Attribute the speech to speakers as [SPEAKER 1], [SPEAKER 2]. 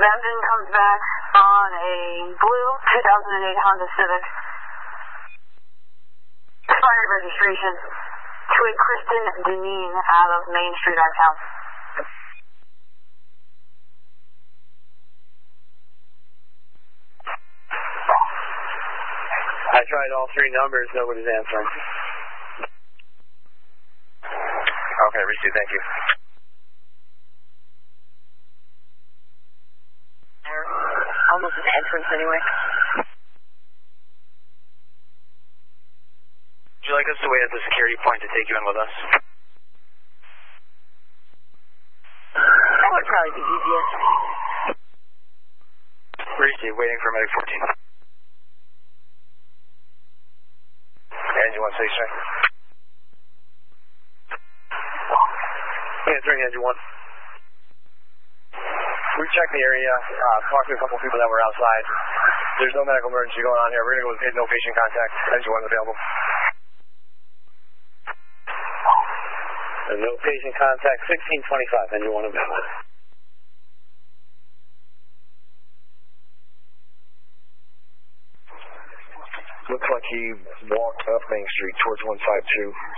[SPEAKER 1] comes back on a blue 2008 Honda Civic. Expired registration to a Kristen Deneen out of Main Street, Uptown.
[SPEAKER 2] I tried all three numbers, nobody's answering.
[SPEAKER 3] Okay, received, thank you.
[SPEAKER 1] Almost an entrance anyway.
[SPEAKER 3] Would you like us to wait at the security point to take you in with us?
[SPEAKER 1] That would probably be easiest.
[SPEAKER 3] Received, waiting for Medic 14. Engine 1 station.
[SPEAKER 2] Answering Engine 1. We checked the area, talked to a couple people that were outside. There's no medical emergency going on here. We're going to go with no patient contact. Engine 1 available. And no patient contact, 1625, Engine 1 available.
[SPEAKER 4] Looks like he walked up Main Street towards 152.